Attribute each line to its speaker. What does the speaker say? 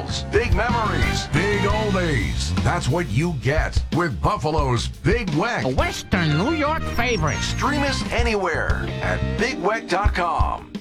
Speaker 1: thrills, big memories, big oldies. That's what you get with Buffalo's Big Weck.
Speaker 2: A Western New York favorite.
Speaker 1: Stream us anywhere at BigWeck.com.